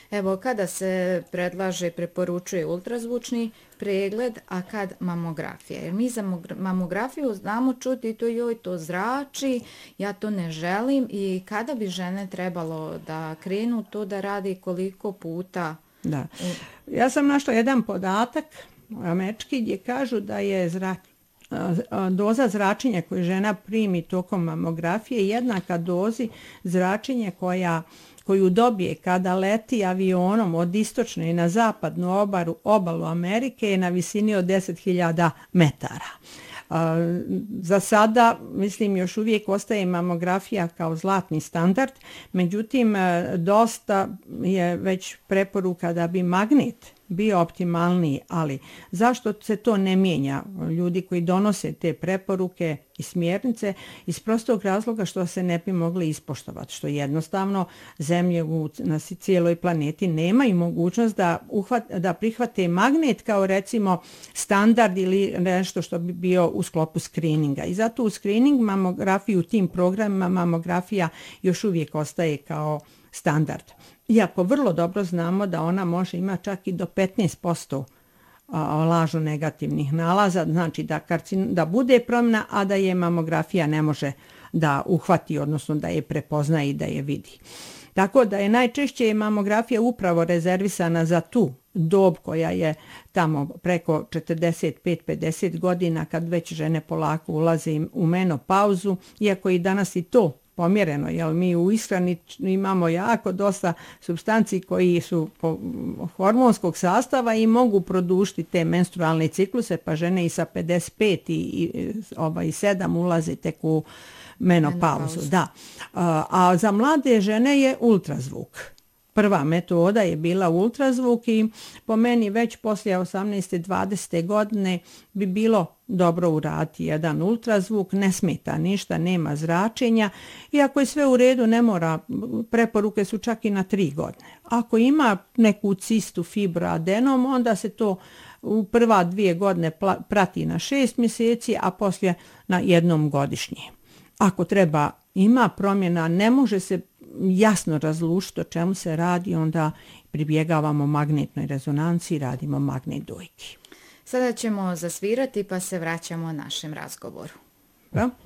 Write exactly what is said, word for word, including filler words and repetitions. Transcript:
Evo, kada se predlaže i preporučuje ultrazvučni pregled, a kad mamografija? Jer mi za mamografiju znamo čuti to joj, to zrači, ja to ne želim i kada bi žene trebalo da krenu to da radi koliko puta? Da. Ja sam našla jedan podatak američki gdje kažu da je zrak doza zračenja koju žena primi tokom mamografije jednaka dozi zračenja koja, koju dobije kada leti avionom od istočne na zapadnu obalu, obalu Amerike je na visini od deset hiljada metara. A, za sada, mislim, još uvijek ostaje mamografija kao zlatni standard, međutim, dosta je već preporuka da bi magnet bio optimalniji, ali zašto se to ne mijenja? Ljudi koji donose te preporuke i smjernice iz prostog razloga što se ne bi mogli ispoštovati, što jednostavno zemlje u, na cijeloj planeti nemaju mogućnost da, uhvat, da prihvate magnet kao recimo standard ili nešto što bi bio u sklopu screeninga. I zato u screening mamografiju u tim programima mamografija još uvijek ostaje kao standard. Iako vrlo dobro znamo da ona može imati čak i do petnaest posto lažno negativnih nalaza, znači da, karcin, da bude promjena, a da je mamografija ne može da uhvati, odnosno da je prepozna i da je vidi. Tako da je najčešće mamografija upravo rezervisana za tu dob koja je tamo preko četrdeset pet pedeset godina kad već žene polako ulaze u menopauzu, iako i danas i to pomjereno, jer mi u ishrani imamo jako dosta supstanci koji su po hormonskog sastava i mogu produžiti te menstrualne cikluse, pa žene i sa pedeset pet i, i ovaj, sedam ulaze tek u menopauzu. Da. A, a za mlade žene je ultrazvuk. Prva metoda je bila ultrazvuk i po meni već poslije osamnaeste dvadesete godine bi bilo dobro uraditi jedan ultrazvuk, ne smeta ništa, nema zračenja i ako je sve u redu ne mora, preporuke su čak i na tri godine. Ako ima neku cistu, fibroadenom, onda se to u prva dvije godine prati na šest mjeseci, a poslije na jednom godišnje. Ako treba, ima promjena, ne može se jasno razlučiti o čemu se radi, onda pribjegavamo magnetnoj rezonanci i radimo magnet dojki. Sada ćemo zasvirati pa se vraćamo našem razgovoru. Da?